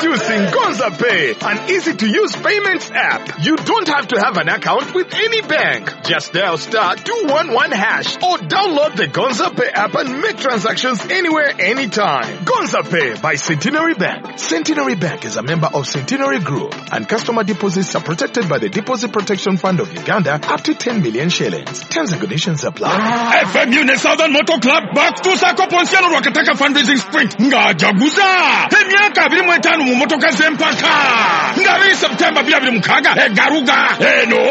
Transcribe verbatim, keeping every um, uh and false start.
Introducing Gonza Pay, an easy-to-use payments app. You don't have to have an account with any bank. Just dial star two one one hash or download the Gonza Pay app and make transactions anywhere, anytime. Gonza Pay by Centenary Bank. Centenary Bank is a member of Centenary Group, and customer deposits are protected by the Deposit Protection Fund of Uganda up to ten million shillings. Terms and conditions apply. F M Unit Southern Motor Club back to Sako Ponsiano Wakataka fundraising sprint. Nga jaguza. Emiaka abiri mu etaano mu motoka z'empaka. Nga abiri September abiri mu mukaaga. Egaruga. Eno.